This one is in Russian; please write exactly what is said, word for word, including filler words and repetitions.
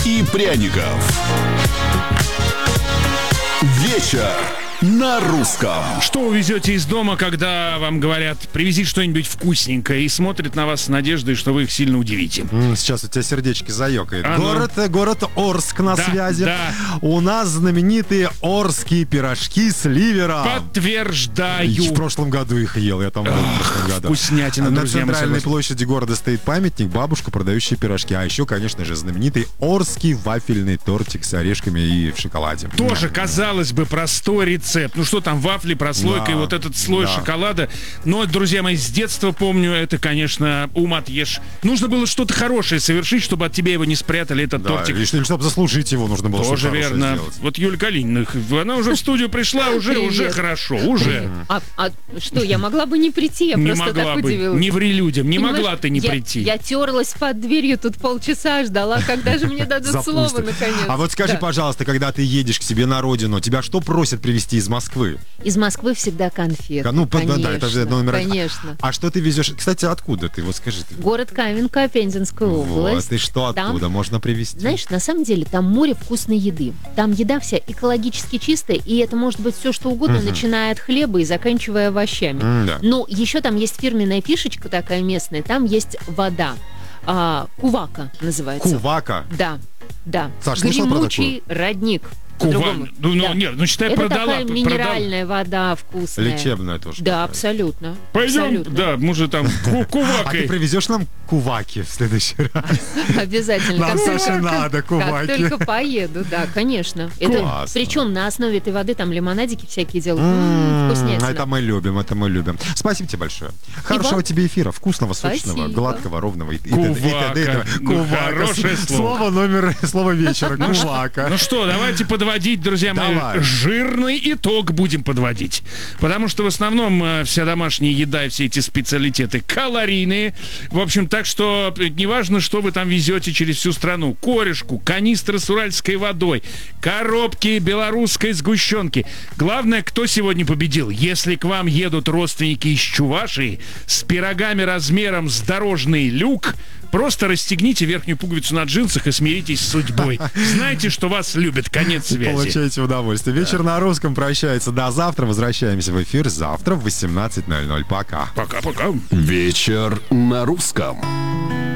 и пряников. Вечер на русском. Что увезете из дома, когда вам говорят, привези что-нибудь вкусненькое, и смотрят на вас с надеждой, что вы их сильно удивите? Сейчас у тебя сердечки заёкает. А ну. Город, город Орск на Да, связи. да. У нас знаменитые орские пирожки с ливером. Подтверждаю. В прошлом году их ел, я там был в прошлом году. Вкуснятина, На друзья, мы центральной согласны. площади города стоит памятник, бабушка, продающая пирожки. А еще, конечно же, знаменитый орский вафельный тортик с орешками и в шоколаде. Тоже, казалось бы, простой рецепт. Ну что там, вафли, прослойка Да, и вот этот слой да. шоколада. Но, друзья мои, с детства помню, это, конечно, ум отъешь. Нужно было что-то хорошее совершить, чтобы от тебя его не спрятали, этот Да, тортик. и чтобы чтобы заслужить его, нужно было Тоже что-то хорошее верно. сделать. Вот Юлия Калинина, она уже в студию пришла, уже, Привет. уже хорошо, уже. А, а что, я могла бы не прийти? Я Не просто могла так бы. удивилась. Не ври людям, не Понимаешь, могла ты не я, прийти. Я терлась под дверью тут полчаса, ждала, когда же мне дадут слово, Запустят. наконец. А вот скажи, Да. пожалуйста, когда ты едешь к себе на родину, тебя что просят привезти из Москвы? Из Москвы всегда конфеты. Ну, да, конечно, да, это же номер один. Конечно. А что ты везешь? Кстати, откуда ты? Вот скажи. Ты. Город Каменка, Пензенская область. Вот, и что Там, оттуда можно привезти? знаешь, на самом деле там море вкусной еды. Там еда вся экологически чистая, и это может быть все что угодно, Мгм. начиная от хлеба и заканчивая овощами. М-да. Но еще там есть фирменная фишечка такая местная, там есть вода. А, кувака называется. Кувака. Да, да. Саш, слышала про Гремучий родник. Кува- По-другому. Ну, ну, Да. нет, ну, считай, Это продала. такая продала. минеральная вода вкусная. Лечебная тоже. Да, такая. абсолютно. Пойдем, Абсолютно. да, мы же там ку- А ты кувакой. привезешь нам куваки в следующий раз? Обязательно. Нам, Как только- Саше, надо Как куваки. только поеду, да, конечно. Это, Классно. причем на основе этой воды там лимонадики всякие делают. М, М, Вкуснятина. Это мы любим, это мы любим. Спасибо тебе большое. Хорошего вам. тебе эфира, вкусного, сочного, Спасибо. гладкого, ровного. И, и, Кувака. и т.д. и т.п. Ну, Кувака. хорошее слово. Слово номер, слово вечера. Кувака. Ну что, давайте подводить, друзья мои, Давай. жирный итог будем подводить. Потому что в основном э, вся домашняя еда и все эти специалитеты калорийные. В общем, так что э, неважно, что вы там везете через всю страну. Корешку, канистры с уральской водой, коробки белорусской сгущенки. Главное, кто сегодня победил. Если к вам едут родственники из Чувашии с пирогами размером с дорожный люк, просто расстегните верхнюю пуговицу на джинсах и смиритесь с судьбой. Знайте, что вас любят. Конец связи. Получайте удовольствие. Вечер на русском прощается. До завтра. Возвращаемся в эфир завтра в восемнадцать ноль ноль. Пока. Пока-пока. Вечер на русском.